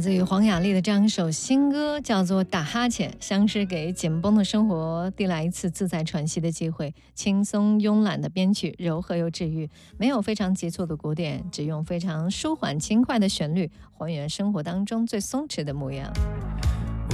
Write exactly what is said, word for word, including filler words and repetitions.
自于黄雅莉的这样一首新歌，叫做《打哈欠》，像是给紧绷的生活递来一次自在喘息的机会。轻松慵懒的编曲，柔和又治愈，没有非常急促的鼓点，只用非常舒缓轻快的旋律，还原生活当中最松弛的模样。